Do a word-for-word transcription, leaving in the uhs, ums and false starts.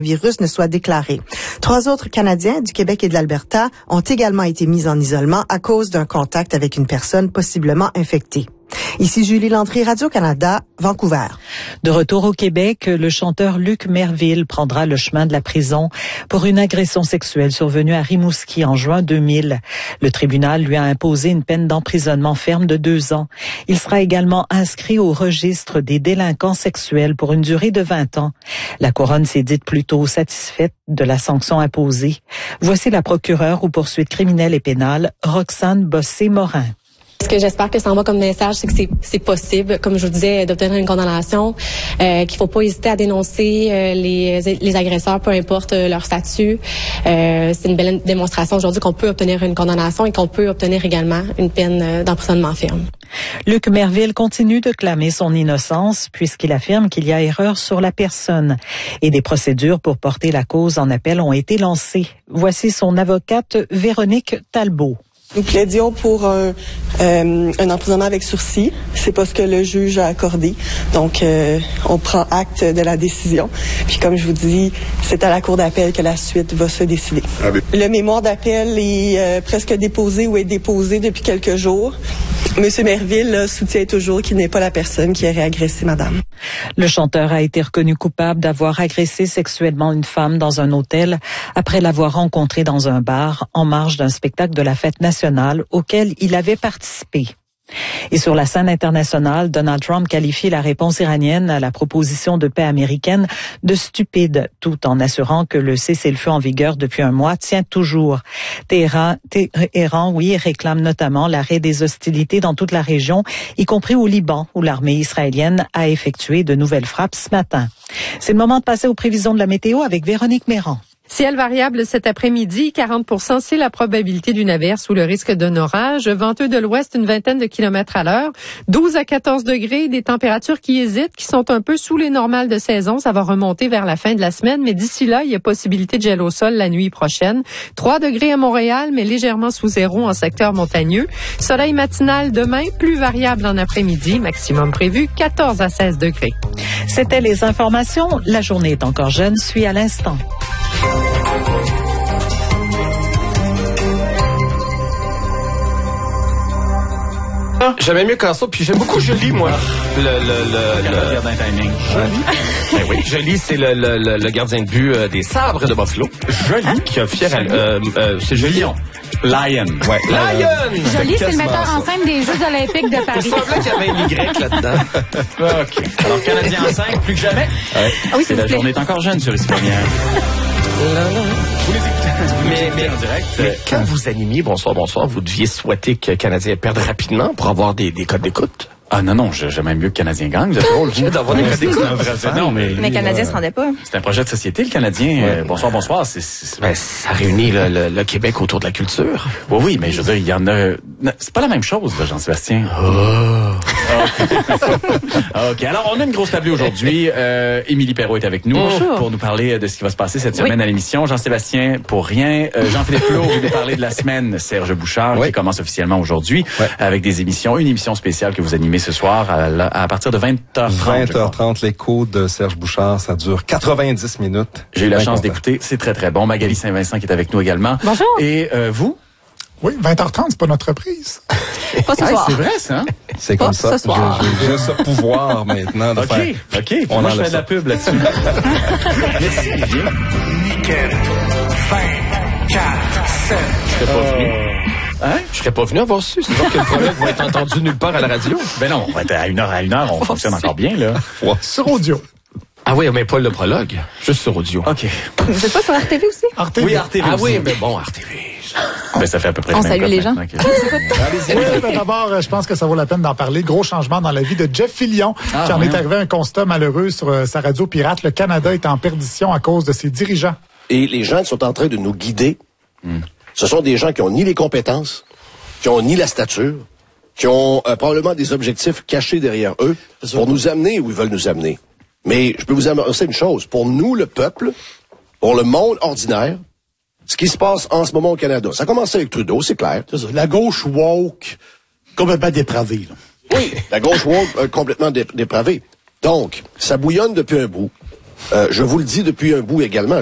virus ne soit déclaré. Trois autres Canadiens du Québec et de l'Alberta ont également été mis en isolement à cause d'un contact avec une personne possiblement infectée. Ici Julie Landry, Radio-Canada, Vancouver. De retour au Québec, le chanteur Luc Merville prendra le chemin de la prison pour une agression sexuelle survenue à Rimouski en juin deux mille. Le tribunal lui a imposé une peine d'emprisonnement ferme de deux ans. Il sera également inscrit au registre des délinquants sexuels pour une durée de vingt ans. La Couronne s'est dite plutôt satisfaite de la sanction imposée. Voici la procureure aux poursuites criminelles et pénales, Roxane Bossé-Morin. Ce que j'espère que ça envoie comme message, c'est que c'est, c'est possible, comme je vous disais, d'obtenir une condamnation, euh, qu'il faut pas hésiter à dénoncer euh, les, les agresseurs, peu importe euh, leur statut. Euh, c'est une belle démonstration aujourd'hui qu'on peut obtenir une condamnation et qu'on peut obtenir également une peine euh, d'emprisonnement ferme. Luc Merville continue de clamer son innocence puisqu'il affirme qu'il y a erreur sur la personne et des procédures pour porter la cause en appel ont été lancées. Voici son avocate Véronique Talbot. Nous plaidions pour un, euh, un emprisonnement avec sursis. C'est pas ce que le juge a accordé. Donc, euh, on prend acte de la décision. Puis, comme je vous dis, c'est à la cour d'appel que la suite va se décider. Ah oui. Le mémoire d'appel est euh, presque déposé ou est déposé depuis quelques jours. Monsieur Merville là, soutient toujours qu'il n'est pas la personne qui aurait agressé madame. Le chanteur a été reconnu coupable d'avoir agressé sexuellement une femme dans un hôtel après l'avoir rencontrée dans un bar en marge d'un spectacle de la fête nationale auquel il avait participé. Et sur la scène internationale, Donald Trump qualifie la réponse iranienne à la proposition de paix américaine de stupide, tout en assurant que le cessez-le-feu en vigueur depuis un mois tient toujours. Téhéran, Téhéran, oui, réclame notamment l'arrêt des hostilités dans toute la région, y compris au Liban, où l'armée israélienne a effectué de nouvelles frappes ce matin. C'est le moment de passer aux prévisions de la météo avec Véronique Méran. Ciel variable cet après-midi, quarante pour cent, c'est la probabilité d'une averse ou le risque d'un orage. Venteux de l'ouest, une vingtaine de kilomètres à l'heure. douze à quatorze degrés, des températures qui hésitent, qui sont un peu sous les normales de saison. Ça va remonter vers la fin de la semaine, mais d'ici là, il y a possibilité de gel au sol la nuit prochaine. trois degrés à Montréal, mais légèrement sous zéro en secteur montagneux. Soleil matinal demain, plus variable en après-midi. Maximum prévu, quatorze à seize degrés. C'était les informations. La journée est encore jeune, suit à l'instant. J'aimais mieux quand ça, puis j'aime beaucoup Jolie, moi. Le, le, le, le, le gardien timing. Jolie. Ben oui, Jolie, c'est le, le, le, le gardien de but euh, des Sabres de Buffalo. Jolie, qui a fier à, euh, euh, c'est Jolie. Lion. Lion. Ouais, Lion. Jolie, c'est le metteur en scène des Jeux olympiques de Paris. Il semblait qu'il y avait un Y là-dedans. OK. Alors, Canadien en cinq, plus que jamais. Ouais. Ah oui, c'est la journée est encore jeune sur les premières. Vous les écoutez, mais, mais, en direct. Mais quand vous animiez Bonsoir, bonsoir, vous deviez souhaiter que le Canadien perde rapidement pour avoir des, des codes d'écoute? Ah non, non, j'aime même mieux que Canadien gagne. Vous êtes drôle. D'avoir des codes d'écoute. Non, mais mais le Canadien se rendait pas. C'est un projet de société, le Canadien. Ouais. Bonsoir, bonsoir. C'est, c'est... Ben, ça réunit le, le, le Québec autour de la culture. Oui, oui, mais je veux dire, il y en a... C'est pas la même chose, là, Jean-Sébastien. Oh. OK. Alors, on a une grosse table aujourd'hui. Euh, Émilie Perrault est avec nous. Bonjour. Pour nous parler de ce qui va se passer cette semaine oui. à l'émission. Jean-Sébastien, pour rien. Euh, Jean-Philippe Plot, vous nous parler de la semaine. Serge Bouchard, oui. qui commence officiellement aujourd'hui, ouais. avec des émissions. Une émission spéciale que vous animez ce soir à, à partir de vingt heures trente. vingt heures trente, l'écho de Serge Bouchard. Ça dure quatre-vingt-dix minutes. J'ai eu la chance d'écouter. C'est très, très bon. Magali Saint-Vincent qui est avec nous également. Bonjour. Et euh, vous? Oui, vingt heures trente, c'est pas notre reprise. Pas ce ah, soir. C'est vrai, ça, hein? C'est pas comme ça. Ce soir. J'ai, j'ai ce pouvoir maintenant de OK, faire... OK. On Moi, je fais de la pub là-dessus. Merci, Olivier. Nickel. vingt-quatre sept. Je serais pas venu. Hein? Je serais pas venu avoir su. C'est sûr que le prologue va être entendu nulle part à la radio. Ben non, on va être à une heure à une heure, on fonctionne encore bien, là. Sur audio. Ah oui, mais pas le prologue. Juste sur audio. OK. Vous êtes pas sur R T V aussi? R T V. Oui, R T V Ah aussi. oui, mais bon, R T V. Ben, ça fait à peu près On le même salue les gens. Que... Oui, ben, d'abord, je pense que ça vaut la peine d'en parler. Gros changement dans la vie de Jeff Fillion, ah, qui en ouais. est arrivé à un constat malheureux sur euh, sa radio pirate. Le Canada est en perdition à cause de ses dirigeants. Et les gens qui sont en train de nous guider, mm. ce sont des gens qui ont ni les compétences, qui ont ni la stature, qui ont euh, probablement des objectifs cachés derrière eux pour nous amener où ils veulent nous amener. Mais je peux vous annoncer une chose. Pour nous, le peuple, pour le monde ordinaire, ce qui se passe en ce moment au Canada, ça a commencé avec Trudeau, c'est clair. C'est ça. La gauche woke, complètement dépravée. Là. Oui, la gauche woke euh, complètement dé- dépravée. Donc, ça bouillonne depuis un bout. Euh, je vous le dis depuis un bout également.